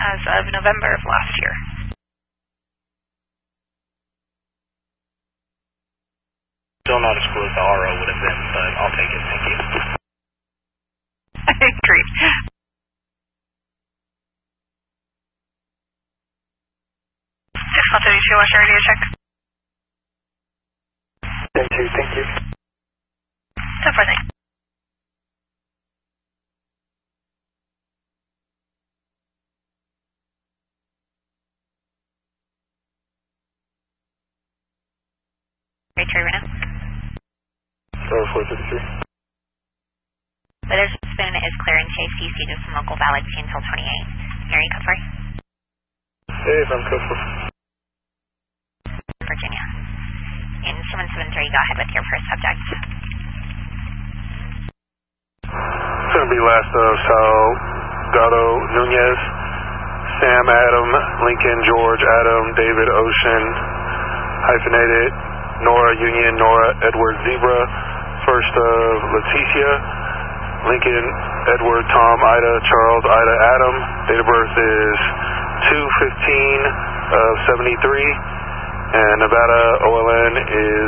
as of November of last year. Still not as cool as the RO would have been, but I'll take it, thank you. Agreed. Decimal 32, what's your radio check? 10-2, thank you. So far, thanks. Great, right now. 433. Weather Spoon is clearing Chase DC to some local valid until 28. Area code 3. Hey, from Coastal. Virginia. And 773, go ahead with your first subject. It's going to be last of Salgado Nunez, Sam Adam, Lincoln George Adam, David Ocean, hyphenated, Nora Union, Nora Edward Zebra, first of Leticia, Lincoln Edward Tom Ida Charles Ida Adam, date of birth is 2/15 of 73, and Nevada OLN is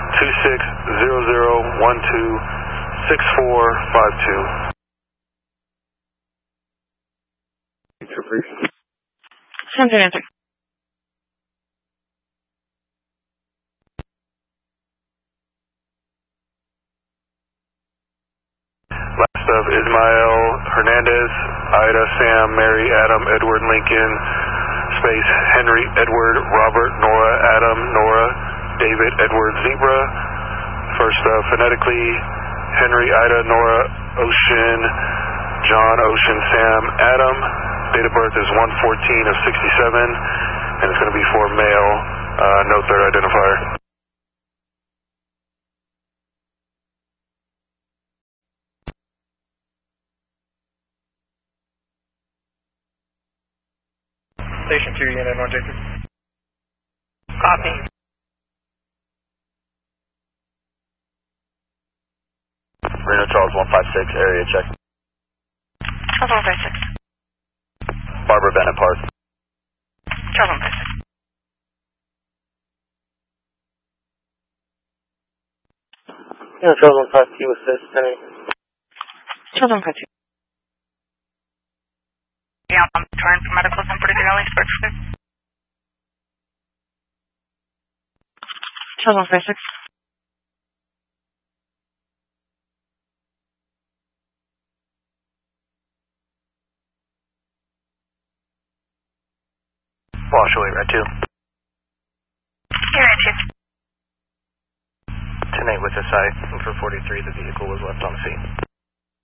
2600126452. Sounds good answer. Last of Ismael Hernandez, Ida Sam Mary Adam Edward Lincoln, space Henry Edward Robert Nora Adam Nora David Edward Zebra, first phonetically Henry Ida Nora Ocean John Ocean Sam Adam, date of birth is 1/14 of 67, and it's going to be for male, no third identifier. Station 2, Unit 1, Jacob. Copy. Reno Charles 156, area check. Charles 156. Barbara Bennett Park. Charles 156. Yeah, Charles 152 assist, Penny. Charles 152. Yeah, I'm trying for medicals and pretty good only spectrum. Charles 156. Wash away, Red 2. Here, Red 2. 10-8 with the site, and for 43 the vehicle was left on the scene.